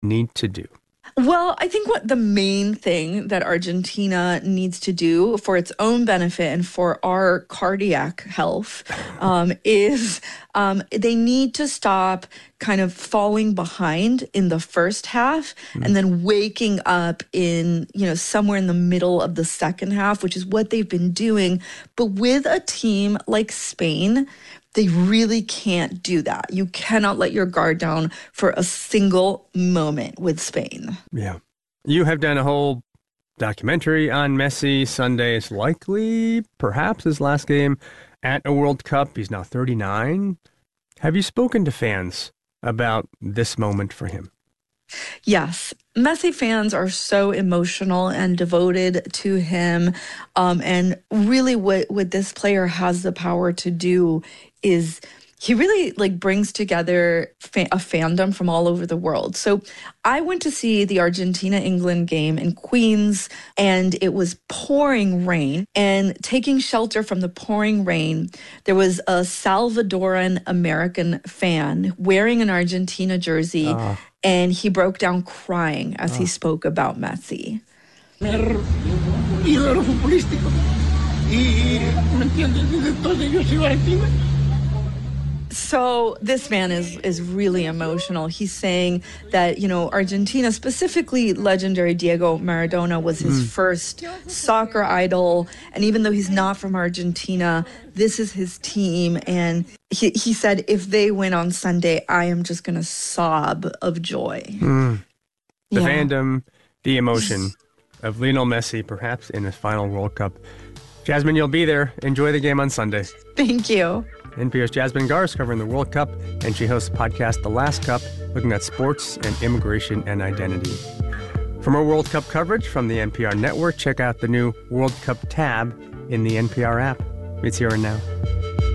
need to do? Well, I think what the main thing that Argentina needs to do for its own benefit and for our cardiac health is they need to stop kind of falling behind in the first half and then waking up in, somewhere in the middle of the second half, which is what they've been doing. But with a team like Spain, they really can't do that. You cannot let your guard down for a single moment with Spain. Yeah. You have done a whole documentary on Messi. Sunday is likely, perhaps, his last game at a World Cup. He's now 39. Have you spoken to fans about this moment for him? Yes. Messi fans are so emotional and devoted to him. And really what this player has the power to do is he really brings together a fandom from all over the world. So I went to see the Argentina-England game in Queens, and it was pouring rain. And taking shelter from the pouring rain, there was a Salvadoran American fan wearing an Argentina jersey, and he broke down crying as he spoke about Messi. Ídolo futbolístico. Y me entiendes, entonces yo sigo activa. So this man is really emotional. He's saying that, Argentina, specifically legendary Diego Maradona, was his first soccer idol. And even though he's not from Argentina, this is his team. And he said, if they win on Sunday, I am just going to sob of joy. The fandom, the emotion of Lionel Messi, perhaps in his final World Cup. Jasmine, you'll be there. Enjoy the game on Sunday. Thank you. NPR's Jasmine Garsd covering the World Cup, and she hosts the podcast The Last Cup, looking at sports and immigration and identity. For more World Cup coverage from the NPR network, check out the new World Cup tab in the NPR app. It's here and now.